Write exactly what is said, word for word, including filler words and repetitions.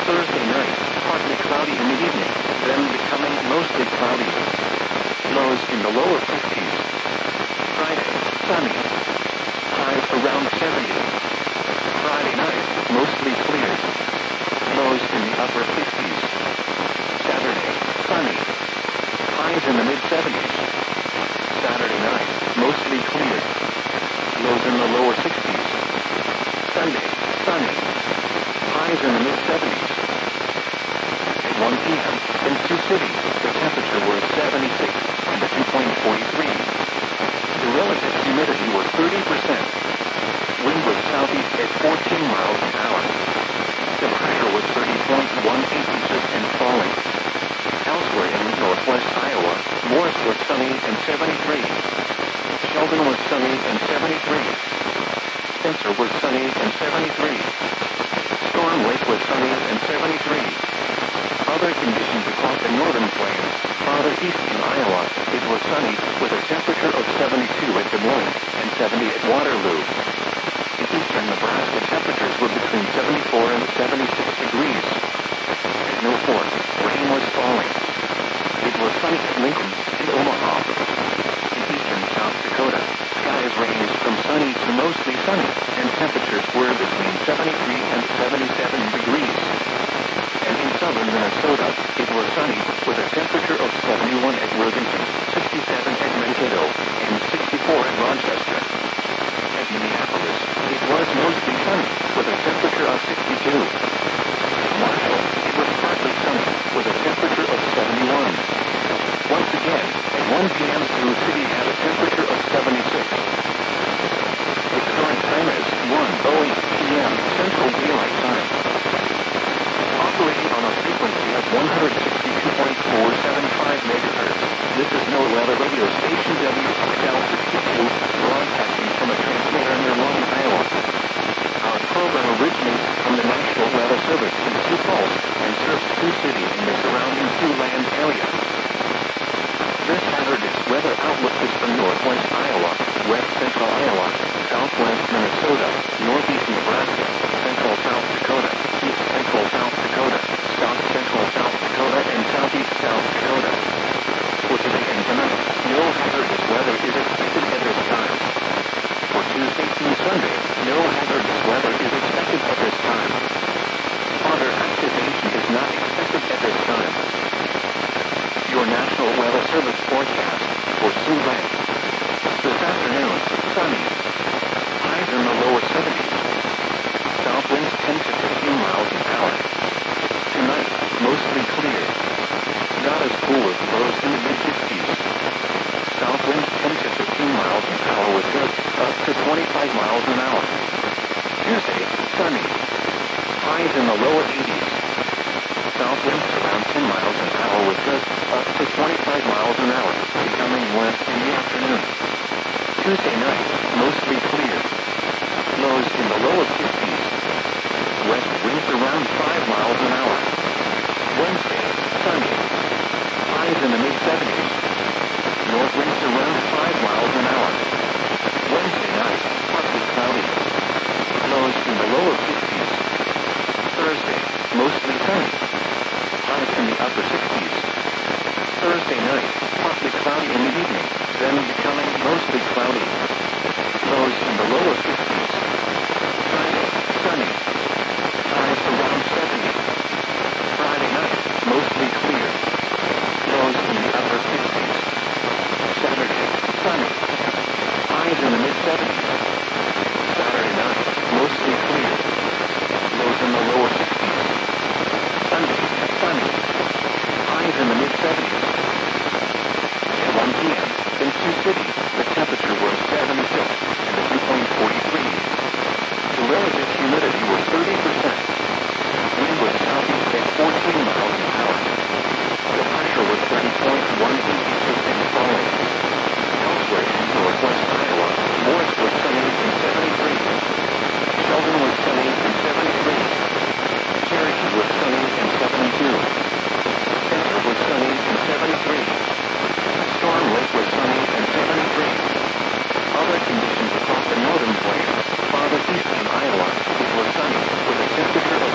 Thursday night, partly cloudy in the evening, then becoming mostly cloudy. Lows in the lower fifties. Friday, sunny. Highs around seventy. Friday night, mostly clear. Lows in the upper fifties. Saturday, sunny. Highs in the mid-seventies. Saturday night, mostly clear. Lows in the lower sixties. Sunday, sunny. Highs in the mid-seventies. At one p m in Sioux City, the temperature was seventy-six and the dew point forty-three. The relative humidity was thirty percent. Wind was southeast at fourteen miles an hour. The pressure was thirty point one eight inches and falling. Elsewhere in northwest Iowa, Morris was sunny and seventy-three. Sheldon was sunny and seventy-three. Spencer was sunny and seventy-three. Storm Lake was sunny and seventy-three. Other conditions across the northern plains, farther east in Iowa, it was sunny with a temperature of seventy-two at Des Moines and seventy at Waterloo. In eastern Nebraska, temperatures were between seventy-four and seventy-six degrees. At Mill Fork, rain was falling. It was sunny at Lincoln and Omaha. In eastern South Dakota, skies ranged from sunny to mostly sunny, and temperatures were between seventy-three and seventy-seven degrees. And in southern Minnesota, it was sunny with a temperature of seventy-one at Worthington, sixty-seven at Mankato, and sixty-four at Rochester. At Minneapolis, it was mostly sunny with a temperature of sixty-two. At Marshall, it was partly sunny with a temperature of seventy-one. Once again, at one p m Sioux City had a temperature of seventy-six. The current time is one oh eight p m Central Daylight Time. Operating on a frequency of one hundred sixty-two point four seven five megahertz, this is NOAA Weather Radio Station W R L sixty-two, broadcasting from a transmitter near Long, Iowa. Our program originates from the National Weather Service in Sioux Falls and serves Sioux City and the surrounding Siouxland area. This hazardous weather outlook is from northwest Iowa, west central Iowa, southwest Minnesota, northeast Nebraska, central South Dakota, east central South Dakota, south central South Dakota, and southeast South Dakota. For today and tonight, no hazardous weather is expected at this time. For Tuesday through Sunday, no hazardous weather is expected at this time. Water activation is not expected at this time. Your National Weather Service forecast for Siouxland. This afternoon, sunny. Highs in the lower seventies. South winds ten to fifteen miles an hour. Tonight, mostly clear. Not as cool as lows in the mid-sixties. South winds ten to fifteen miles an hour with gusts up to twenty-five miles an hour. Tuesday, sunny. Highs in the lower eighties. South winds around ten miles an hour with gusts up to twenty-five miles an hour, becoming west in the afternoon. Tuesday night, mostly clear. Lows in the lower fifties. West winds around five miles an hour. Wednesday, sunny. Highs in the mid-seventies. North winds around five miles an hour. Wednesday night, partly cloudy. Lows in the lower fifties. Thursday, mostly sunny. Highs in the upper sixties. Thursday night, partly cloudy in the evening, then becoming mostly cloudy. Lows in the lower